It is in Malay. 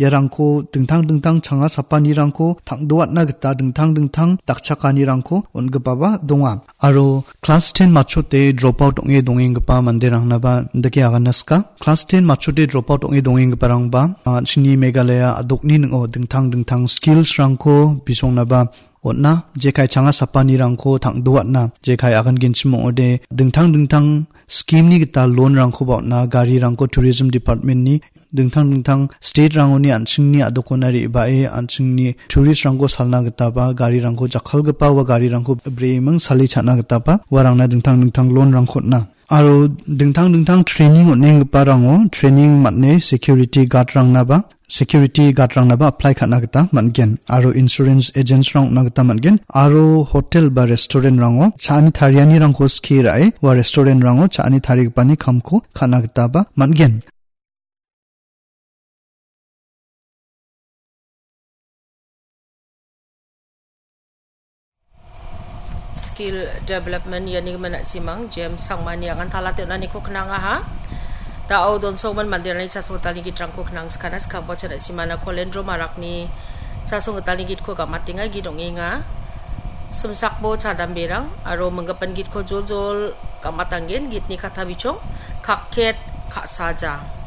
yarangko dingtang-dingtang changa sapanirangko tangdoatna gita dingtang-dingtang dakchakanirangko ongipaba donga. Aro class 10 machote dropout dongenggipa manderangnaba ndake aganaska. Class 10 machote dropout dongenggiparangba chini Meghalaya adokni ningo dingtang-dingtang skills rangko bisongnaba otna jekai changa sapanirangko tangdoatna jekai agan ginchimo ode dingtang-dingtang scheme ni gita loan rangko bautna gari rangko tourism department ni dingtang-dingtang state rangoni anchingni adokonari bae anchingni tourist rangko salna gita ba gari rangko jakhalgipa wa gari rangko breming sali chana gita ba warangna dingtang-dingtang loan rangko na aro dingtang-dingtang training onenggipa rango training matne security guard rangnaba apply khatna gita mangen aro insurance agents rang na gita mangen aro hotel ba restaurant rango chani thariani rangko skirai wa restaurant rango chani tharigpani khamko khana gita ba mangen. Skill development yani mana simang jam sangmani akan talate nani ko knanga ha tao don soman mandirani chasong tali git rangko knang skanas ka bochana simana kolendro marakni chasong tali git ko gamatinga gidonginga sumsakbo chadam berang aro menggapan git ko jol kamatanggen git ni kata bichong kaket kak saja